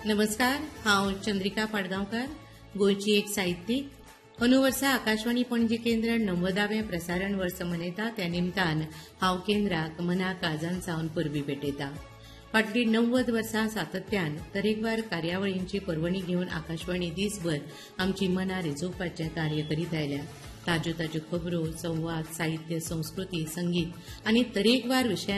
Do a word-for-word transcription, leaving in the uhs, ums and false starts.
नमस्कार, हांव चंद्रिका पाडगांवकार, गोंयची एक साहित्यीक। अंदू वर्सा आकाशवाणी पणजी केंद्र णव्वदावें प्रसारण वर्स मनयता त्या निमतान हांव केंद्राक मना काळजान सावन परबीं भेटयता। फाटलीं णव्वद वर्सां सातत्यान तरेकवार कार्यावळींची पर्वणी घेवन आकाशवाणी दिसभर आमची मनां रिजोवपाचें कार्य करीत आयल्या। ताज्यो ताज्यो खबरो, संवाद, साहित्य, संस्कृती, संगीत आनी तरेकवार विशयां